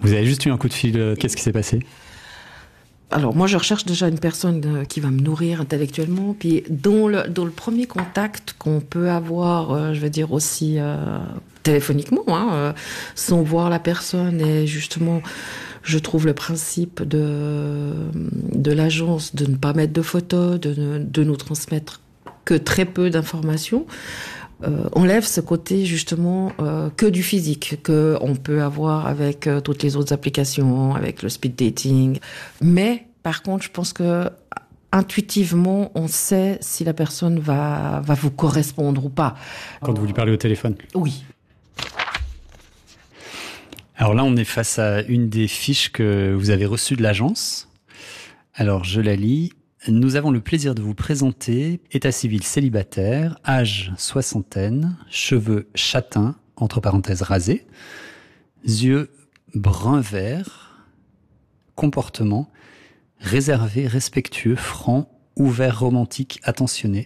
Vous avez juste eu un coup de fil, qu'est-ce qui s'est passé? Alors moi je recherche déjà une personne qui va me nourrir intellectuellement, puis dans le premier contact qu'on peut avoir, je veux dire aussi téléphoniquement, sans voir la personne, et justement je trouve le principe de l'agence de ne pas mettre de photos, de nous transmettre que très peu d'informations, enlève ce côté justement que du physique que on peut avoir avec toutes les autres applications, avec le speed dating. Mais par contre, je pense que intuitivement, on sait si la personne va vous correspondre ou pas. Quand vous lui parlez au téléphone? Oui. Alors là, on est face à une des fiches que vous avez reçues de l'agence. Alors, je la lis. Nous avons le plaisir de vous présenter état civil célibataire, âge soixantaine, cheveux châtains, entre parenthèses rasés, yeux brun-vert, comportement réservé, respectueux, franc, ouvert, romantique, attentionné,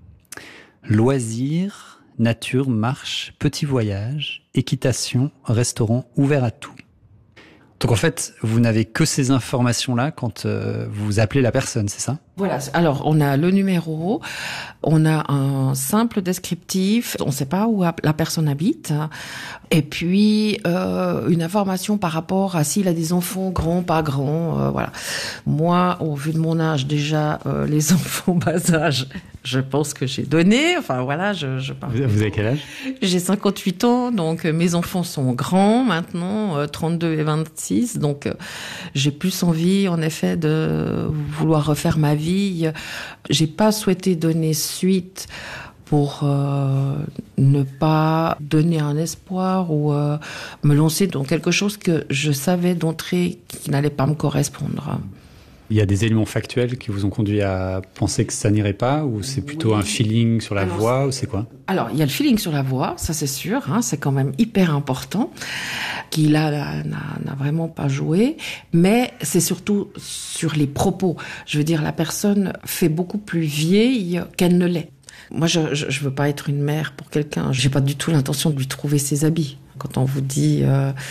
loisirs, nature, marche, petit voyage, équitation, restaurant, ouvert à tout. Donc en fait, vous n'avez que ces informations-là quand vous appelez la personne, c'est ça? Voilà, alors on a le numéro, on a un simple descriptif, on ne sait pas où la personne habite, et puis une information par rapport à s'il a des enfants grands, pas grands, voilà. Moi, au vu de mon âge déjà, les enfants bas âge, je pense que j'ai donné, enfin voilà, je parle. Vous avez quel âge? J'ai 58 ans, donc mes enfants sont grands maintenant, 32 et 26, donc j'ai plus envie en effet de vouloir refaire ma vie. J'ai pas souhaité donner suite pour ne pas donner un espoir ou me lancer dans quelque chose que je savais d'entrée qui n'allait pas me correspondre. Il y a des éléments factuels qui vous ont conduit à penser que ça n'irait pas, ou c'est plutôt un feeling sur la voix, ou c'est quoi? Alors, il y a le feeling sur la voix, ça c'est sûr, c'est quand même hyper important, qui là n'a vraiment pas joué, mais c'est surtout sur les propos. Je veux dire, la personne fait beaucoup plus vieille qu'elle ne l'est. Moi, je veux pas être une mère pour quelqu'un, j'ai pas du tout l'intention de lui trouver ses habits. Quand on vous dit...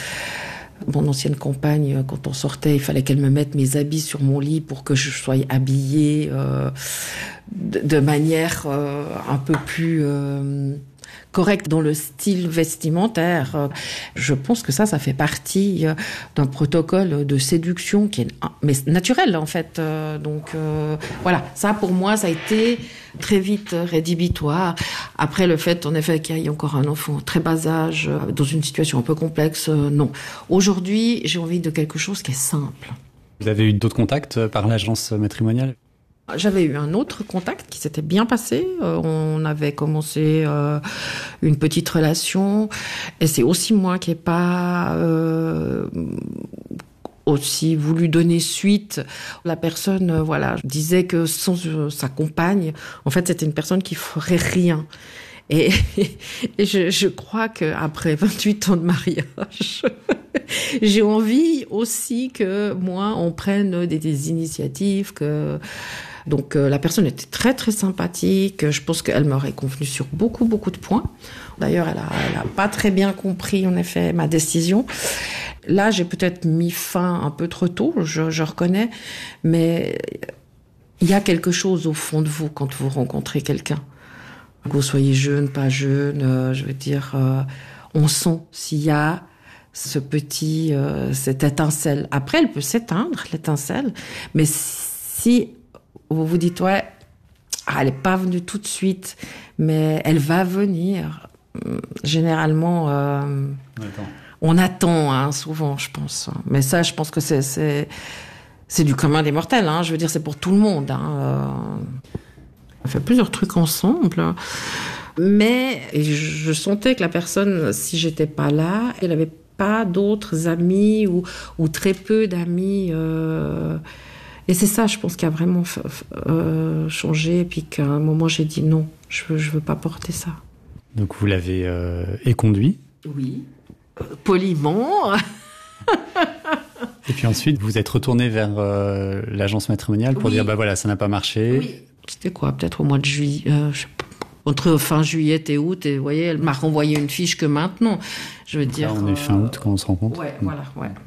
Mon ancienne compagne, quand on sortait, il fallait qu'elle me mette mes habits sur mon lit pour que je sois habillée de manière un peu plus correcte dans le style vestimentaire. Je pense que ça fait partie d'un protocole de séduction qui est mais naturel en fait. Donc voilà, ça pour moi, ça a été très vite rédhibitoire. Après le fait, en effet, qu'il y ait encore un enfant très bas âge, dans une situation un peu complexe, non. Aujourd'hui, j'ai envie de quelque chose qui est simple. Vous avez eu d'autres contacts par l'agence matrimoniale? J'avais eu un autre contact qui s'était bien passé. On avait commencé une petite relation. Et c'est aussi moi qui n'ai pas... aussi voulu donner suite. La personne, disait que sans sa compagne, en fait, c'était une personne qui ferait rien. Et je crois qu'après 28 ans de mariage, j'ai envie aussi que moi, on prenne des initiatives, Donc la personne était très très sympathique. Je pense qu'elle m'aurait convenu sur beaucoup de points. D'ailleurs, elle a pas très bien compris en effet ma décision. Là, j'ai peut-être mis fin un peu trop tôt, je reconnais, mais il y a quelque chose au fond de vous quand vous rencontrez quelqu'un. Que vous soyez jeune, pas jeune, je veux dire, on sent s'il y a cette étincelle. Après, elle peut s'éteindre, l'étincelle, mais si vous vous dites, ouais, elle n'est pas venue tout de suite, mais elle va venir, généralement, on attend souvent, je pense. Mais ça, je pense que c'est du commun des mortels, je veux dire, c'est pour tout le monde. On fait plusieurs trucs ensemble, mais je sentais que la personne, si j'étais pas là, elle avait pas d'autres amis ou très peu d'amis. Et c'est ça, je pense, qui a vraiment changé. Et puis qu'à un moment, j'ai dit non, je veux pas porter ça. Donc vous l'avez éconduit? Oui. Poliment. Et puis ensuite, vous êtes retourné vers l'agence matrimoniale pour dire, voilà, ça n'a pas marché. Oui. C'était quoi, peut-être au mois de juillet, je sais pas. Entre fin juillet et août, et vous voyez, elle m'a renvoyé une fiche que maintenant. Je veux dire. Là, on est fin août quand on se rencontre. Ouais, voilà, ouais.